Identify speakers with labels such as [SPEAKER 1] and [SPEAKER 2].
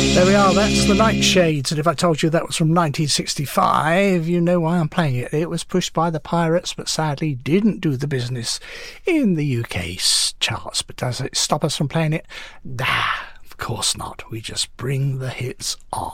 [SPEAKER 1] There we are, that's the Nightshades, and if I told you that was from 1965, you know why I'm playing it. It was pushed by the Pirates, but sadly didn't do the business in the UK charts. But does it stop us from playing it? Nah, of course not. We just bring the hits on.